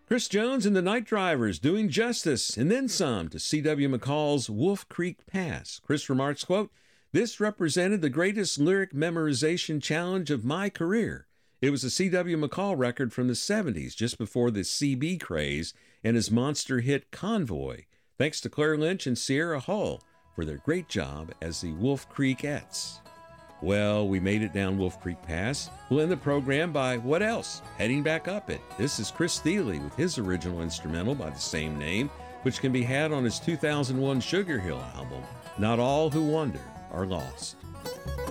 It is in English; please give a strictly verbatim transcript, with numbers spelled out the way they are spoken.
Chris Jones and the Night Drivers doing justice and then some to C W McCall's Wolf Creek Pass. Chris remarks, quote, "This represented the greatest lyric memorization challenge of my career. It was a C W McCall record from the seventies, just before the C B craze and his monster hit Convoy. Thanks to Claire Lynch and Sierra Hull for their great job as the Wolf Creekettes." Well, we made it down Wolf Creek Pass. We'll end the program by what else? Heading back up it. This is Chris Thile with his original instrumental by the same name, which can be had on his two thousand one Sugar Hill album, Not All Who Wander Are Lost.